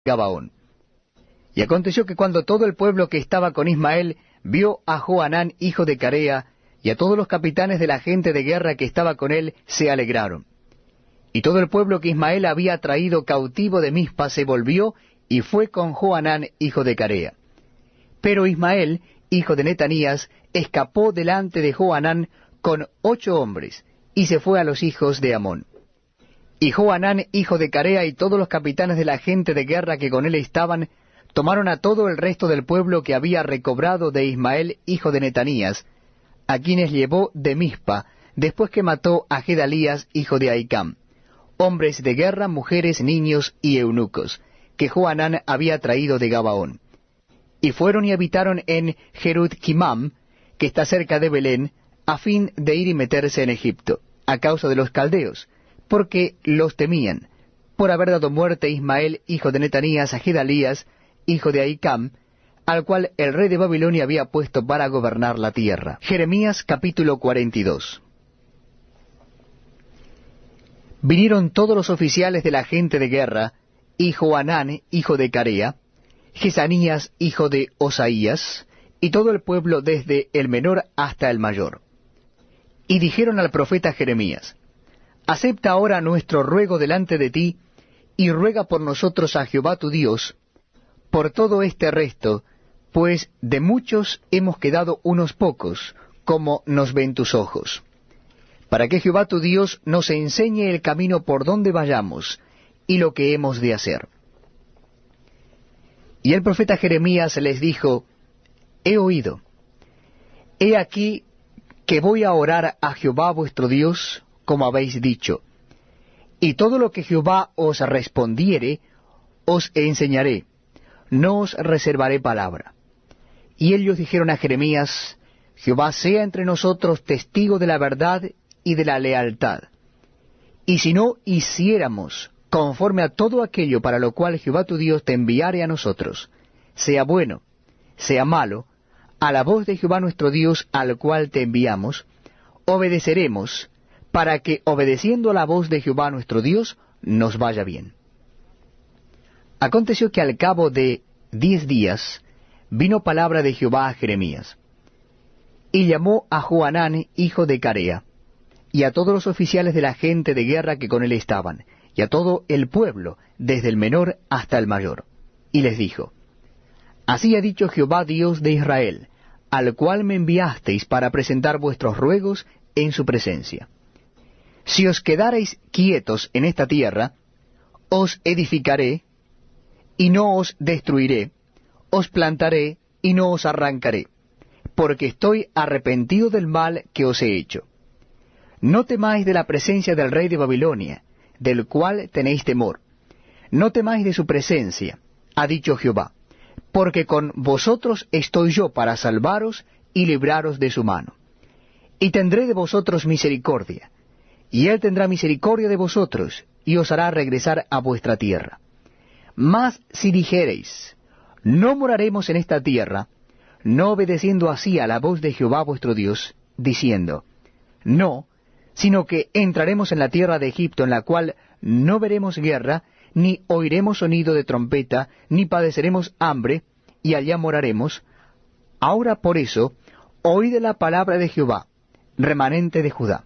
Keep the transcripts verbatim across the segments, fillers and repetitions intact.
Gabaón. Y aconteció que cuando todo el pueblo que estaba con Ismael vio a Johanán hijo de Carea, y a todos los capitanes de la gente de guerra que estaba con él, se alegraron. Y todo el pueblo que Ismael había traído cautivo de Mizpa se volvió, y fue con Johanán hijo de Carea. Pero Ismael, hijo de Netanías, escapó delante de Johanán con ocho hombres, y se fue a los hijos de Amón. Y Johanán hijo de Carea y todos los capitanes de la gente de guerra que con él estaban, tomaron a todo el resto del pueblo que había recobrado de Ismael hijo de Netanías, a quienes llevó de Mizpa, después que mató a Gedalías hijo de Ahicam, hombres de guerra, mujeres, niños y eunucos, que Johanán había traído de Gabaón. Y fueron y habitaron en Jerut-Kimam, que está cerca de Belén, a fin de ir y meterse en Egipto, a causa de los caldeos, porque los temían, por haber dado muerte a Ismael hijo de Netanías a Gedalías hijo de Ahicam, al cual el rey de Babilonia había puesto para gobernar la tierra. Jeremías capítulo cuarenta y dos. Vinieron todos los oficiales de la gente de guerra, y Johanán hijo de Carea, Jesanías hijo de Osaías, y todo el pueblo desde el menor hasta el mayor. Y dijeron al profeta Jeremías: Acepta ahora nuestro ruego delante de ti, y ruega por nosotros a Jehová tu Dios, por todo este resto, pues de muchos hemos quedado unos pocos, como nos ven tus ojos. Para que Jehová tu Dios nos enseñe el camino por donde vayamos, y lo que hemos de hacer. Y el profeta Jeremías les dijo: He oído. He aquí que voy a orar a Jehová vuestro Dios, como habéis dicho. Y todo lo que Jehová os respondiere, os enseñaré. No os reservaré palabra. Y ellos dijeron a Jeremías: Jehová sea entre nosotros testigo de la verdad y de la lealtad. Y si no hiciéramos conforme a todo aquello para lo cual Jehová tu Dios te enviare a nosotros, sea bueno, sea malo, a la voz de Jehová nuestro Dios al cual te enviamos, obedeceremos, para que obedeciendo a la voz de Jehová nuestro Dios, nos vaya bien. Aconteció que al cabo de diez días vino palabra de Jehová a Jeremías. Y llamó a Johanán hijo de Carea, y a todos los oficiales de la gente de guerra que con él estaban, y a todo el pueblo, desde el menor hasta el mayor. Y les dijo: Así ha dicho Jehová Dios de Israel, al cual me enviasteis para presentar vuestros ruegos en su presencia. Si os quedareis quietos en esta tierra, os edificaré, y no os destruiré, os plantaré, y no os arrancaré, porque estoy arrepentido del mal que os he hecho. No temáis de la presencia del rey de Babilonia, del cual tenéis temor. No temáis de su presencia, ha dicho Jehová, porque con vosotros estoy yo para salvaros y libraros de su mano. Y tendré de vosotros misericordia, y él tendrá misericordia de vosotros, y os hará regresar a vuestra tierra. Mas si dijereis: No moraremos en esta tierra, no obedeciendo así a la voz de Jehová vuestro Dios, diciendo: No, sino que entraremos en la tierra de Egipto, en la cual no veremos guerra, ni oiremos sonido de trompeta, ni padeceremos hambre, y allá moraremos. Ahora por eso, oíd la palabra de Jehová, remanente de Judá.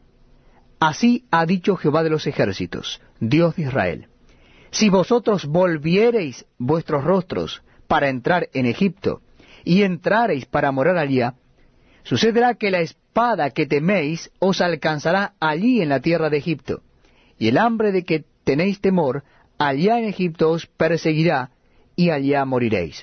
Así ha dicho Jehová de los ejércitos, Dios de Israel: Si vosotros volviereis vuestros rostros para entrar en Egipto, y entrareis para morar allá, sucederá que la espada que teméis os alcanzará allí en la tierra de Egipto, y el hambre de que tenéis temor allá en Egipto os perseguirá, y allá moriréis.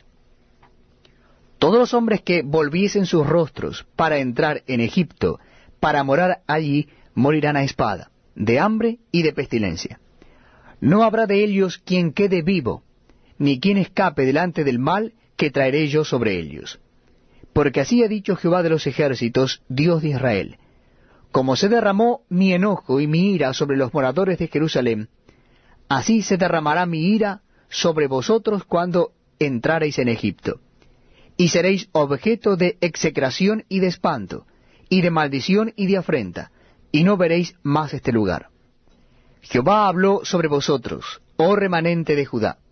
Todos los hombres que volviesen sus rostros para entrar en Egipto, para morar allí, morirán a espada, de hambre y de pestilencia. No habrá de ellos quien quede vivo, ni quien escape delante del mal que traeré yo sobre ellos. Porque así ha dicho Jehová de los ejércitos, Dios de Israel: Como se derramó mi enojo y mi ira sobre los moradores de Jerusalén, así se derramará mi ira sobre vosotros cuando entrareis en Egipto. Y seréis objeto de execración y de espanto, y de maldición y de afrenta, y no veréis más este lugar. Jehová habló sobre vosotros, oh remanente de Judá.